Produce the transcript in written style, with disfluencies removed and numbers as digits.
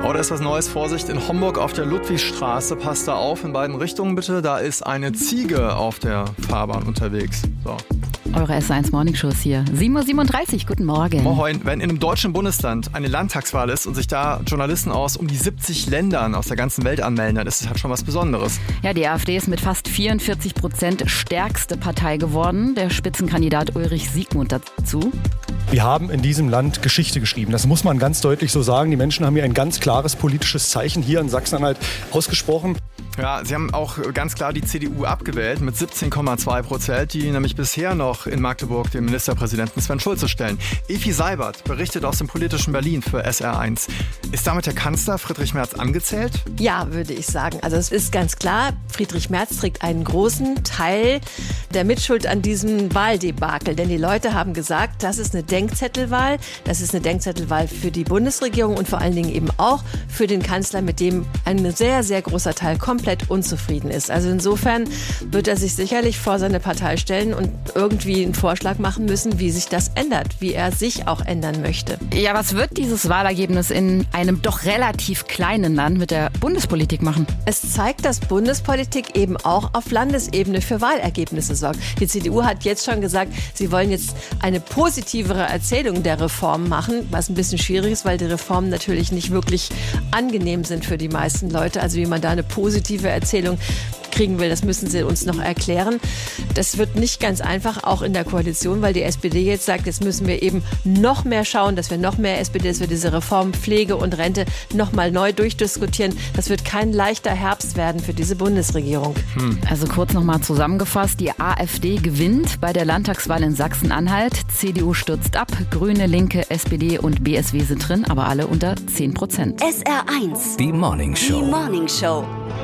Oh, da ist was Neues. Vorsicht, in Homburg auf der Ludwigstraße. Passt da auf, in beiden Richtungen bitte. Da ist eine Ziege auf der Fahrbahn unterwegs. So. Eure S1 Morning Show ist hier. 7:37 Uhr, guten Morgen. Moin. Wenn in einem deutschen Bundesland eine Landtagswahl ist und sich da Journalisten aus um die 70 Ländern aus der ganzen Welt anmelden, dann ist das halt schon was Besonderes. Ja, die AfD ist mit fast 44% stärkste Partei geworden. Der Spitzenkandidat Ulrich Siegmund dazu. Wir haben in diesem Land Geschichte geschrieben. Das muss man ganz deutlich so sagen. Die Menschen haben hier ein ganz klares politisches Zeichen hier in Sachsen-Anhalt ausgesprochen. Ja, sie haben auch ganz klar die CDU abgewählt mit 17,2%, die nämlich bisher noch in Magdeburg den Ministerpräsidenten Sven Schulze stellen. Evi Seibert berichtet aus dem politischen Berlin für SR1. Ist damit der Kanzler Friedrich Merz angezählt? Ja, würde ich sagen. Also es ist ganz klar, Friedrich Merz trägt einen großen Teil der Mitschuld an diesem Wahldebakel. Denn die Leute haben gesagt, das ist eine Denkzettelwahl. Das ist eine Denkzettelwahl für die Bundesregierung und vor allen Dingen eben auch für den Kanzler, mit dem ein sehr, sehr großer Teil komplett unzufrieden ist. Also insofern wird er sich sicherlich vor seine Partei stellen und irgendwie einen Vorschlag machen müssen, wie sich das ändert, wie er sich auch ändern möchte. Ja, was wird dieses Wahlergebnis in einem doch relativ kleinen Land mit der Bundespolitik machen? Es zeigt, dass Bundespolitik eben auch auf Landesebene für Wahlergebnisse sorgt. Die CDU hat jetzt schon gesagt, sie wollen jetzt eine positivere Erzählung der Reform machen, was ein bisschen schwierig ist, weil die Reformen natürlich nicht wirklich angenehm sind für die meisten Leute. Also wie man da eine positive Erzählung kriegen will, das müssen sie uns noch erklären. Das wird nicht ganz einfach, auch in der Koalition, weil die SPD jetzt sagt, jetzt müssen wir eben noch mehr schauen, dass wir noch mehr SPD, dass wir diese Reform Pflege und Rente noch mal neu durchdiskutieren. Das wird kein leichter Herbst werden für diese Bundesregierung. Also kurz nochmal zusammengefasst, die AfD gewinnt bei der Landtagswahl in Sachsen-Anhalt, CDU stürzt ab, Grüne, Linke, SPD und BSW sind drin, aber alle unter 10%. SR1. Die Morning Show. Die Morning Show.